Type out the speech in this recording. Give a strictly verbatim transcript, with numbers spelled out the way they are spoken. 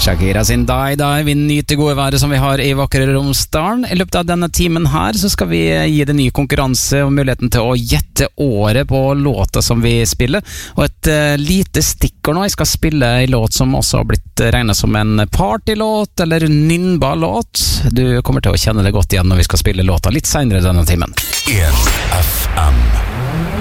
Shakira sin Die Die. Vi nyter gode været som vi har i vakre Romsdalen. I løpet av denne timen her så skal vi gi det ny konkurranse og muligheten til å gjette året på låta som vi spiller. Og et uh, lite stikkord nå. Jeg skal spille en låt som også har blitt regnet som en partylåt eller nynba låt. Du kommer til å kjenne det godt igjen når vi skal spille låta litt senere denne timen. en F M